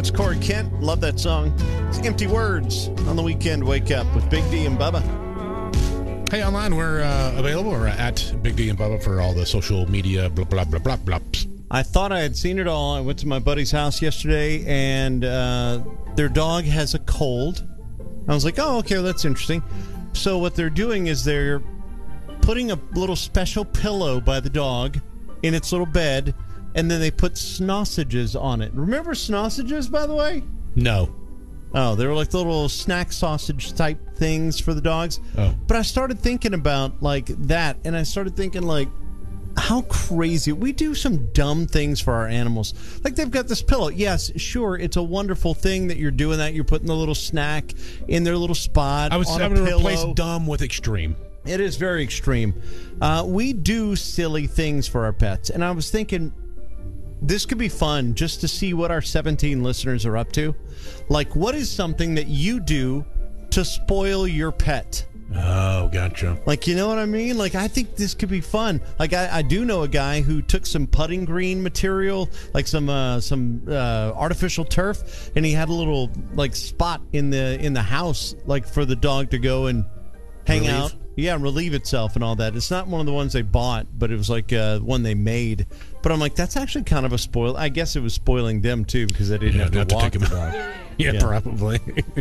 That's Corey Kent. Love that song. It's Empty Words on the weekend. Wake up with Big D and Bubba. Hey, online, we're available. We're at Big D and Bubba for all the social media, blah, blah, blah, blah, blah. I thought I had seen it all. I went to my buddy's house yesterday, and their dog has a cold. I was like, oh, okay, well, that's interesting. So what they're doing is they're putting a little special pillow by the dog in its little bed, and then they put sausages on it. Remember sausages, by the way? No. Oh, they were like the little snack sausage type things for the dogs. Oh. But I started thinking about like that, and I started thinking like, how crazy. We do some dumb things for our animals. Like they've got this pillow. Yes, sure, it's a wonderful thing that you're doing that. You're putting the little snack in their little spot. I'm going to replace dumb with extreme. It is very extreme. We do silly things for our pets, and I was thinking this could be fun just to see what our 17 listeners are up to. Like, what is something that you do to spoil your pet? Oh, gotcha. Like, you know what I mean? Like, I think this could be fun. Like, I do know a guy who took some putting green material, like some artificial turf, and he had a little like spot in the house, like for the dog to go and hang out. Yeah, relieve itself and all that. It's not one of the ones they bought, but it was like one they made. But I'm like, that's actually kind of a spoil. I guess it was spoiling them too because they didn't have to walk take the them dog. Yeah, probably.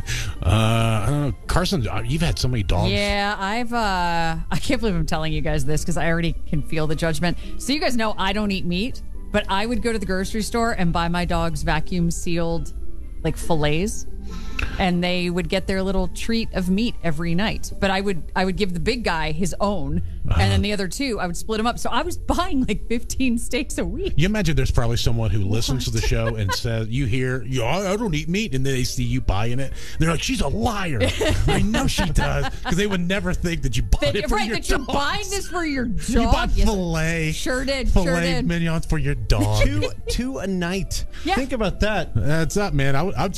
I don't know, Carson. You've had so many dogs. Yeah, I can't believe I'm telling you guys this because I already can feel the judgment. So you guys know I don't eat meat, but I would go to the grocery store and buy my dogs vacuum sealed like fillets. And they would get their little treat of meat every night. But I would give the big guy his own, and then the other two, I would split them up. So I was buying like 15 steaks a week. You imagine there's probably someone who listens to the show and says, you hear, I don't eat meat, and then they see you buying it. They're like, she's a liar. I know she does. Because they would never think that you bought it for your dogs. You're buying this for your dog. You bought filet. Sure did. Filet mignons for your dog. Two a night. Yeah. Think about that. That's up, man. I'd